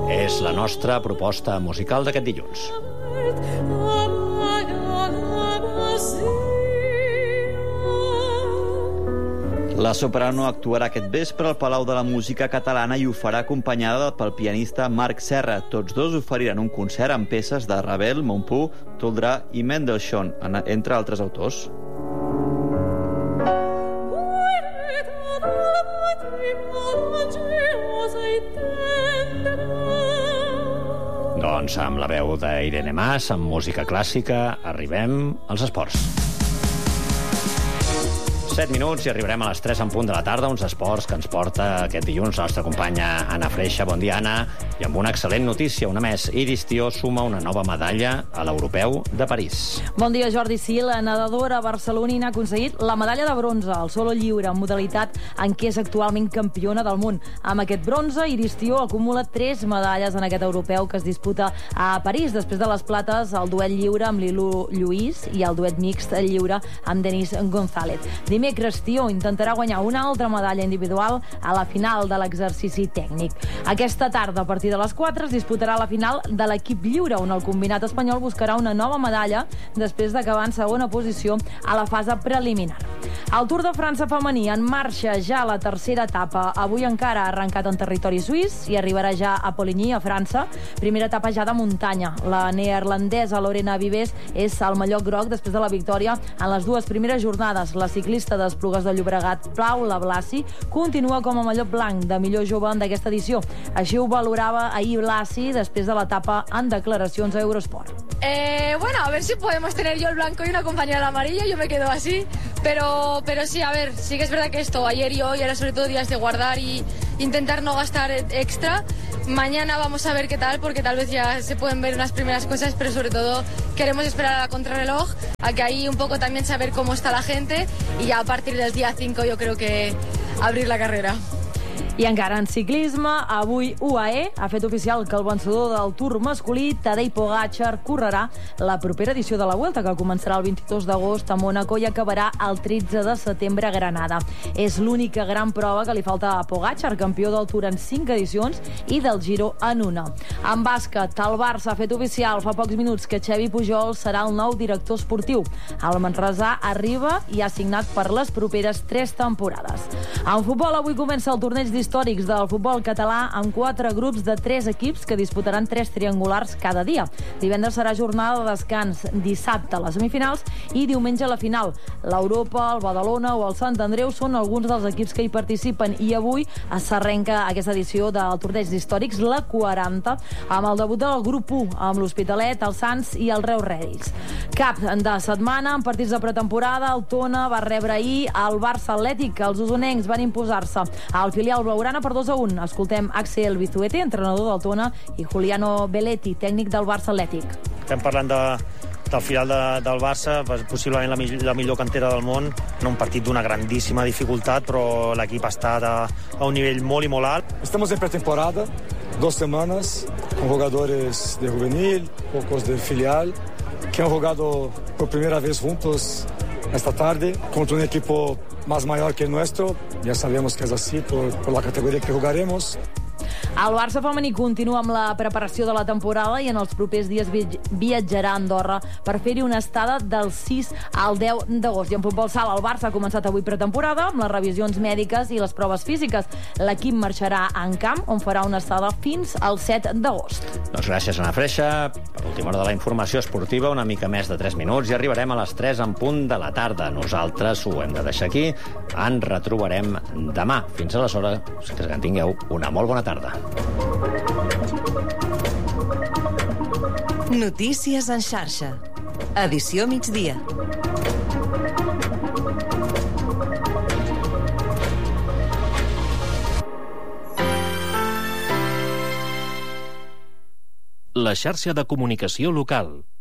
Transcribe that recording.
És la nostra proposta musical d'aquest dilluns. La soprano actuarà aquest vespre al Palau de la Música Catalana i ho farà acompanyada pel pianista Marc Serra. Tots dos oferiran un concert amb peces de Ravel, Montpou, Toldrà i Mendelssohn, entre altres autors. Doncs amb la veu d'Irene Mas, amb música clàssica, arribem als esports. 7 minuts i arribarem a les 3 en punt de la tarda, uns esports que ens porta aquest dilluns la nostra companya Anna Freixa. Bon dia, Anna. I amb una excel·lent notícia, una més. Iris Tió suma una nova medalla a l'Europeu de París. Bon dia, Jordi. Sí, la nedadora barcelonina ha aconseguit la medalla de bronze al solo lliure, modalitat en què és actualment campiona del món. Amb aquest bronze, Iris Tió acumula 3 medalles en aquest europeu que es disputa a París, després de les plates al duet lliure amb Lilu Lluís i el duet mixt lliure amb Denis González. Dimecres, Tió intentarà guanyar una altra medalla individual a la final de l'exercici tècnic. Aquesta tarda, a partir de les 4, es disputarà la final de l'equip lliure, on el combinat espanyol buscarà una nova medalla després d'acabar en segona posició a la fase preliminar. El Tour de França femení en marxa ja a la tercera etapa. Avui encara ha arrencat en territori suís i arribarà ja a Poligny, a França. Primera etapa ja de muntanya. La neerlandesa Lorena Vives és al mallot groc després de la victòria en les 2 primeres jornades. La ciclista d'Esplugues de Llobregat, Paula Blasi, continua com a mallot blanc de millor jove d'aquesta edició. Així ho valorava ahir Blasi després de l'etapa en declaracions a Eurosport. Bueno, a ver si podemos tener yo el blanco y una compañera el amarillo, yo me quedo así, pero sí, a ver, sí que es verdad que esto, ayer y hoy, era sobre todo días de guardar y intentar no gastar extra. Mañana vamos a ver qué tal, porque tal vez ya se pueden ver unas primeras cosas, pero sobre todo queremos esperar a la contrarreloj, a que ahí un poco también saber cómo está la gente y ya a partir del día 5 yo creo que abrir la carrera. I encara en ciclisme, avui UAE ha fet oficial que el vencedor del Tour masculí, Tadej Pogačar, correrà la propera edició de la Vuelta, que començarà el 22 d'agost a Mònaco i acabarà el 13 de setembre a Granada. És l'única gran prova que li falta a Pogačar, campió del Tour en 5 edicions i del Giro en una. En bàsquet, el Barça ha fet oficial fa pocs minuts que Xavi Pujol serà el nou director esportiu. El manresà arriba i ha signat per les properes 3 temporades. En futbol, avui comença el torneig històrics del futbol català amb 4 grups de 3 equips que disputaran 3 triangulars cada dia. Divendres serà jornada de descans, dissabte les semifinals i diumenge la final. L'Europa, el Badalona o el Sant Andreu són alguns dels equips que hi participen i avui s'arrenca aquesta edició del torneig històrics, la 40, amb el debut del grup 1, amb l'Hospitalet, el Sants i el Reus Redis. Cap de setmana, en partits de pretemporada, el Tona va rebre ahir el Barça Atlètic. Els usonencs van imposar-se al filial blaugrana per 2-1. Escoltem Axel Bizuete, entrenador del Tona, i Juliano Belletti, tècnic del Barça Atlètic. Estem parlant del final del Barça, possiblement la millor cantera del món, en un partit d'una grandíssima dificultat, però l'equip ha estat a un nivell molt i molt alt. Estamos en pretemporada, 2 semanas, con jugadores de juvenil, pocos de filial, que han jugado por primera vez juntos esta tarde contra un equipo más mayor que el nuestro. Ya sabemos que es así por la categoría que jugaremos. El Barça femení continua amb la preparació de la temporada i en els propers dies viatjarà a Andorra per fer-hi una estada del 6 al 10 d'agost. I en futbol sala, el Barça ha començat avui pretemporada amb les revisions mèdiques i les proves físiques. L'equip marxarà en camp, on farà una estada fins al 7 d'agost. Doncs gràcies, Anna Freixa. Per última hora de la informació esportiva, una mica més de 3 minuts i arribarem a les 3 en punt de la tarda. Nosaltres ho hem de deixar aquí. Ens retrobarem demà. Fins aleshores, que tingueu una molt bona tarda. Notícies en xarxa. Edició migdia. La xarxa de comunicació local.